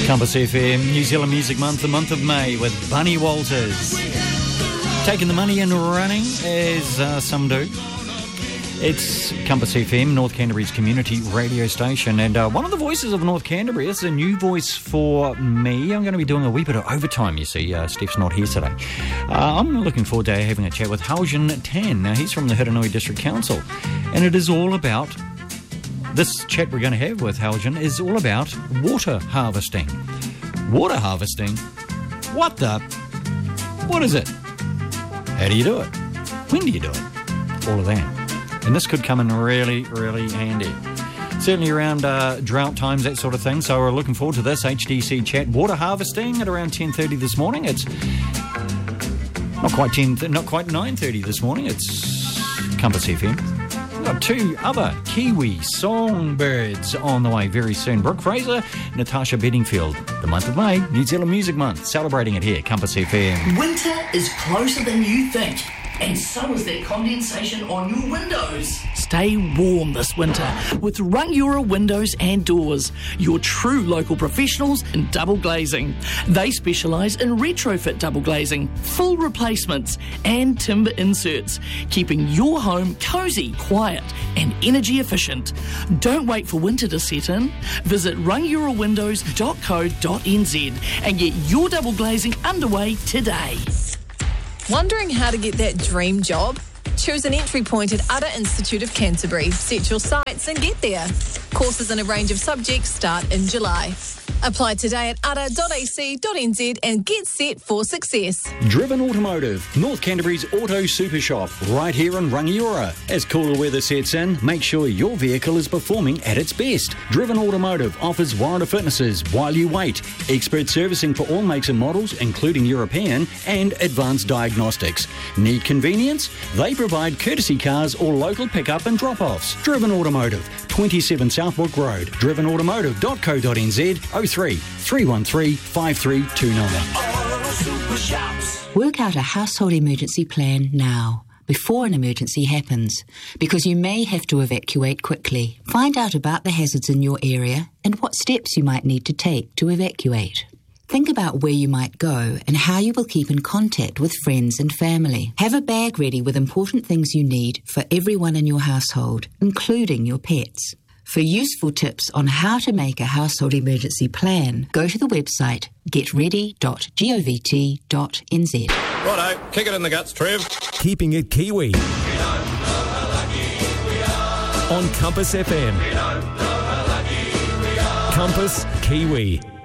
Compass FM, New Zealand Music Month, the month of May, with Bunny Walters. Taking the money and running, as some do. It's Compass FM, North Canterbury's community radio station, and one of the voices of North Canterbury. This is a new voice for me. I'm going to be doing a wee bit of overtime, you see. Steph's not here today. I'm looking forward to having a chat with Haljan Tan. Now, he's from the Hiranui District Council, and it is all about... This chat we're going to have with Haljan is all about water harvesting. Water harvesting? What is it? How do you do it? When do you do it? All of that. And this could come in really, really handy. Certainly around drought times, that sort of thing. So we're looking forward to this HDC chat. Water harvesting at around 10:30 this morning. It's not quite 9:30 this morning. It's Compass FM. Got two other Kiwi songbirds on the way very soon. Brooke Fraser, Natasha Bedingfield. The month of May, New Zealand Music Month. Celebrating it here, Compass FM. Winter is closer than you think, and so is that condensation on your windows. Stay warm this winter with Rangiora Windows and Doors, your true local professionals in double glazing. They specialise in retrofit double glazing, full replacements and timber inserts, keeping your home cosy, quiet and energy efficient. Don't wait for winter to set in. Visit rangiorawindows.co.nz and get your double glazing underway today. Wondering how to get that dream job? Choose an entry point at Udder Institute of Canterbury. Set your sights and get there. Courses in a range of subjects start in July. Apply today at udder.ac.nz and get set for success. Driven Automotive, North Canterbury's auto super shop, right here in Rangiora. As cooler weather sets in, make sure your vehicle is performing at its best. Driven Automotive offers warranty fitnesses while you wait, expert servicing for all makes and models, including European, and advanced diagnostics. Need convenience? They provide courtesy cars or local pickup and drop-offs. Driven Automotive, 27 Southbrook Road, drivenautomotive.co.nz, 03 313 5329. Work out a household emergency plan now, before an emergency happens, because you may have to evacuate quickly. Find out about the hazards in your area and what steps you might need to take to evacuate. Think about where you might go and how you will keep in contact with friends and family. Have a bag ready with important things you need for everyone in your household, including your pets. For useful tips on how to make a household emergency plan, go to the website getready.govt.nz. Righto, kick it in the guts, Trev. Keeping it Kiwi. On Compass FM. Compass Kiwi.